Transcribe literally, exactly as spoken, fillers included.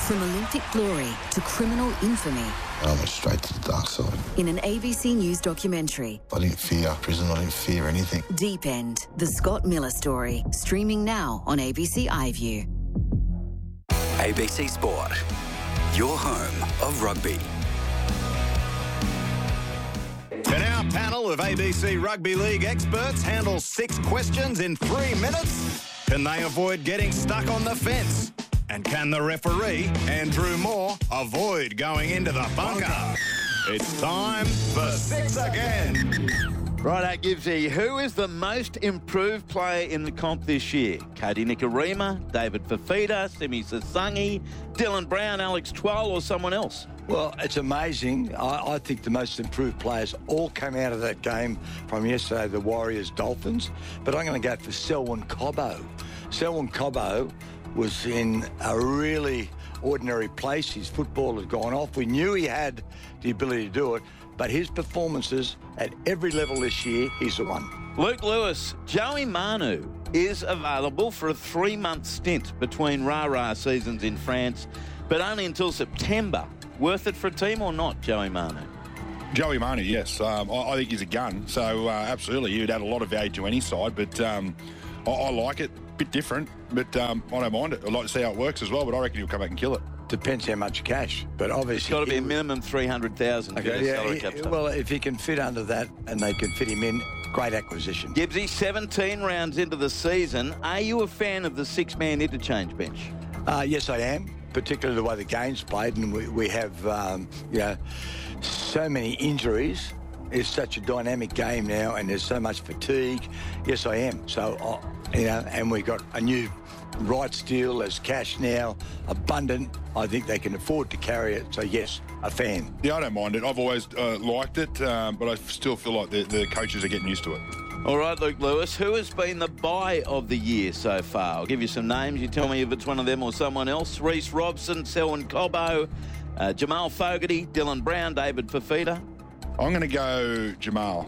From Olympic glory to criminal infamy. I went straight to the dark side. In an A B C News documentary. I didn't fear prison, I didn't fear anything. Deep End, the Scott Miller story. Streaming now on A B C iView. A B C Sport, your home of rugby. Can our panel of A B C Rugby League experts handle six questions in three minutes? Can they avoid getting stuck on the fence? And can the referee, Andrew Moore, avoid going into the bunker? It's time for Six Again. Righto, Gibbsy. Who is the most improved player in the comp this year? Cody Nikorima, David Fifita, Simi Sasangi, Dylan Brown, Alex Twal, or someone else? Well, it's amazing. I, I think the most improved players all came out of that game from yesterday, the Warriors-Dolphins. But I'm going to go for Selwyn Cobbo. Selwyn Cobbo was in a really ordinary place. His football had gone off. We knew he had the ability to do it, but his performances at every level this year, he's the one. Luke Lewis, Joey Manu is available for a three-month stint between rah-rah seasons in France, but only until September. Worth it for a team or not, Joey Manu? Joey Manu, yes. Um, I, I think he's a gun, so uh, absolutely, he would add a lot of value to any side, but um, I, I like it. Bit different, but um, I don't mind it. I'd like to see how it works as well, but I reckon he'll come back and kill it. Depends how much cash, but obviously... It's got to be a minimum three hundred thousand dollars okay, to get yeah, a salary he, cap stuff. Well, if he can fit under that and they can fit him in, great acquisition. Gibbsy, seventeen rounds into the season. Are you a fan of the six-man interchange bench? Uh, yes, I am, particularly the way the game's played, and we, we have, um, you know, so many injuries. It's such a dynamic game now, and there's so much fatigue. Yes, I am. So, uh, you know, and we got a new rights deal as cash now, abundant. I think they can afford to carry it. So, yes, a fan. Yeah, I don't mind it. I've always uh, liked it, um, but I still feel like the, the coaches are getting used to it. All right, Luke Lewis, who has been the buy of the year so far? I'll give you some names. You tell me if it's one of them or someone else. Reece Robson, Selwyn Cobbo, uh, Jamal Fogarty, Dylan Brown, David Fifita. I'm going to go Jamal.